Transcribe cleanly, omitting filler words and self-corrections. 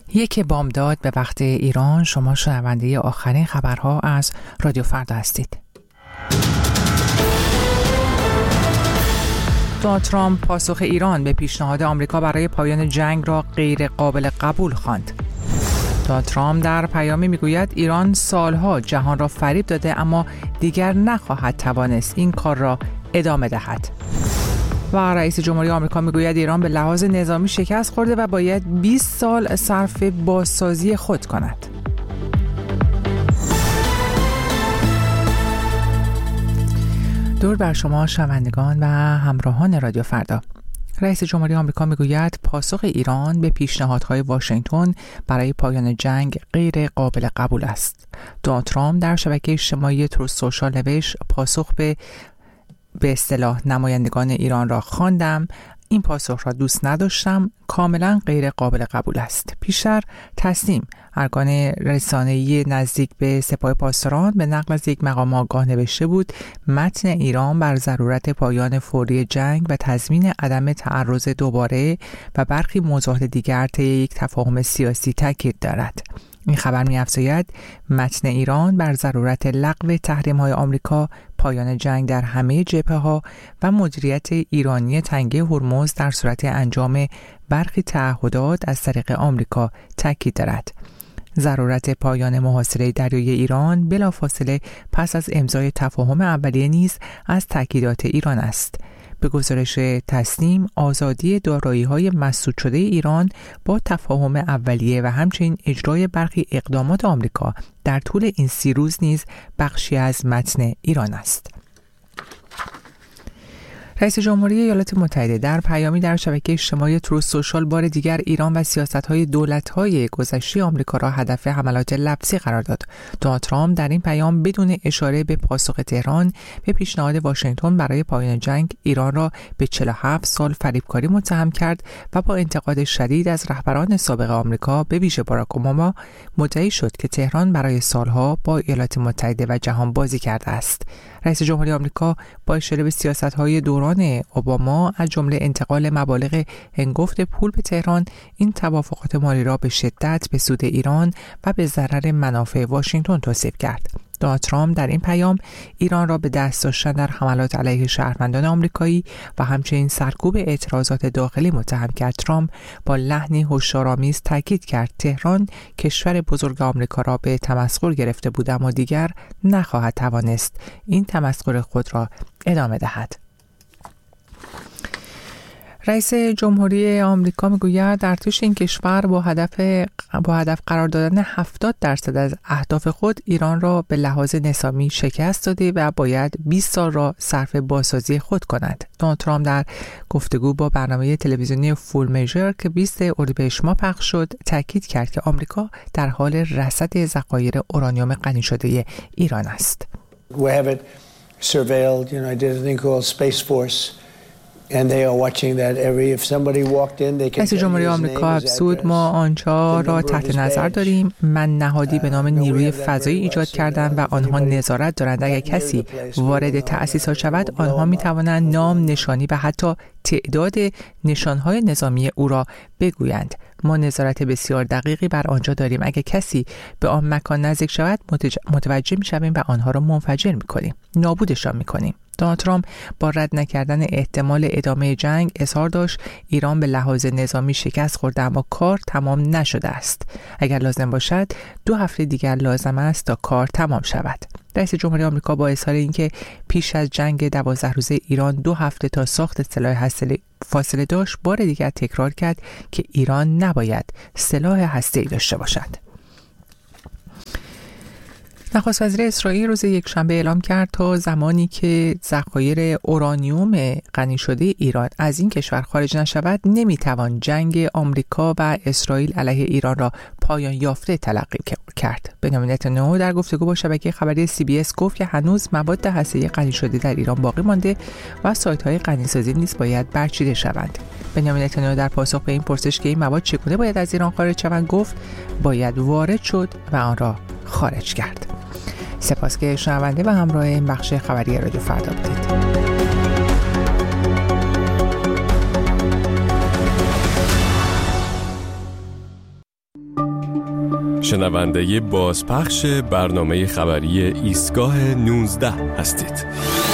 یک بامداد به وقت ایران. شما شنونده آخرین خبرها از رادیو فردا هستید. دونالد ترامپ پاسخ ایران به پیشنهاد آمریکا برای پایان جنگ را غیر قابل قبول خواند. دونالد ترامپ در پیامی میگوید ایران سالها جهان را فریب داده اما دیگر نخواهد توانست این کار را ادامه دهد. و رئیس جمهوری آمریکا میگوید ایران به لحاظ نظامی شکست خورده و باید 20 سال صرف بازسازی خود کند. درود بر شما شنوندگان و همراهان رادیو فردا. رئیس جمهوری آمریکا میگوید پاسخ ایران به پیشنهادهای واشنگتن برای پایان جنگ غیر قابل قبول است. دونالد ترامپ در شبکه اجتماعی تروث سوشال نوشت پاسخ به اصطلاح نمایندگان ایران را خواندم، این پاسخ را دوست نداشتم، کاملا غیر قابل قبول است. پیشتر تصنیم ارکان رسانه‌ای نزدیک به سپاه پاسداران به نقل از یک مقام آگاه نوشته بود متن ایران بر ضرورت پایان فوری جنگ و تضمین عدم تعرض دوباره و برخی موضوعات دیگر طی یک تفاهم سیاسی تاکید دارد. این خبر می‌افزاید متن ایران بر ضرورت لغو تحریم‌های آمریکا، پایان جنگ در همه جبهه‌ها و مدیریت ایرانی تنگه هرمز در صورت انجام برخی تعهدات از طریق آمریکا تاکید دارد. ضرورت پایان محاصره دریایی ایران بلافاصله پس از امضای تفاهم اولیه نیز از تاکیدات ایران است. به گزارش تصنیم آزادی دارایی‌های مسدود شده ایران با تفاهم اولیه و همچنین اجرای برخی اقدامات آمریکا در طول این 30 روز نیز بخشی از متن ایران است. رئیس جمهوری ایالات متحده در پیامی در شبکه اجتماعی تروث سوشال بار دیگر ایران و سیاست‌های دولت‌های گذشته آمریکا را هدف حملات لفظی قرار داد. دونالد ترامپ در این پیام بدون اشاره به پاسخ تهران به پیشنهاد واشنگتن برای پایان جنگ ایران را به 47 سال فریبکاری متهم کرد و با انتقاد شدید از رهبران سابق آمریکا به ویژه باراک اوباما مدعی شد که تهران برای سالها با ایالات متحده و جهان بازی کرده است. رئیس جمهوری آمریکا با اشاره به سیاست‌های دوران اوباما از جمله انتقال مبالغ هنگفت پول به تهران، این توافقات مالی را به شدت به سود ایران و به ضرر منافع واشنگتن توصیف کرد. دونالد ترامپ در این پیام ایران را به دست داشتن در حملات علیه شهروندان آمریکایی و همچنین سرکوب اعتراضات داخلی متهم کرد. ترامپ با لحنی هشدارآمیز تاکید کرد تهران کشور بزرگ آمریکا را به تمسخر گرفته بود اما دیگر نخواهد توانست این تمسخر خود را ادامه دهد. رئیس جمهوری آمریکا میگوید ارتش این کشور با هدف قرار دادن 70% از اهداف خود ایران را به لحاظ نظامی شکست داده و باید 20 سال را صرف بازسازی خود کند. دونالد ترامپ در گفتگو با برنامه تلویزیونی فول میجر که 20 اردیبهشت ماه پخش شد تاکید کرد که آمریکا در حال رصد ذخایر اورانیوم غنی شده ایران است. We have it surveilled, I did a thing called Space Force. رئیس جمهوری آمریکا افزود ما آنچه را تحت نظر داریم من نهادی به نام نیروی فضایی ایجاد کردند و آنها نظارت دارند. اگر کسی وارد تأسیسات شود آنها می توانند نام، نشانی و حتی تعداد نشانهای نظامی او را بگویند. ما نظارت بسیار دقیقی بر آنجا داریم. اگر کسی به آن مکان نزدیک شود متوجه می شویم و آنها را منفجر می کنیم، نابودشان می کنیم. دونالد ترامپ با رد نکردن احتمال ادامه جنگ اظهار داشت ایران به لحاظ نظامی شکست خورده اما کار تمام نشده است. اگر لازم باشد 2 هفته دیگر لازم است تا کار تمام شود. رئیس جمهوری آمریکا با اظهار اینکه پیش از جنگ 12 روزه ایران 2 هفته تا ساخت سلاح هسته‌ای فاصله داشت بار دیگر تکرار کرد که ایران نباید سلاح هسته‌ای داشته باشد. نخست وزیر اسرائیل روز یکشنبه اعلام کرد تا زمانی که ذخایر اورانیوم غنی شده ایران از این کشور خارج نشود نمیتوان جنگ آمریکا و اسرائیل علیه ایران را پایان یافته تلقی کرد. بنیامین نتانیاهو در گفتگو با شبکه خبری CBS گفت که هنوز مواد هسته‌ای غنی شده در ایران باقی مانده و سایت‌های غنیسازی نیز باید برچیده شوند. بنیامین نتانیاهو در پاسخ به این پرسش که این مواد چگونه باید از ایران خارج شوند گفت باید وارد شد و آن را خارج کرد. سپاس که شنونده و همراه این بخش خبری رادیو فردا بودید. شنونده بازپخش برنامه خبری ایستگاه 19 هستید.